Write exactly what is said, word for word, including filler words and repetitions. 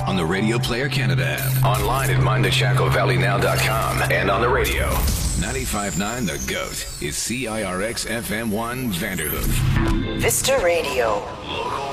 on the Radio Player Canada app, online at mind the chaco valley now dot com, and on the radio. ninety-five point nine The GOAT is C I R X F M one Vanderhoof. Vista Radio. Local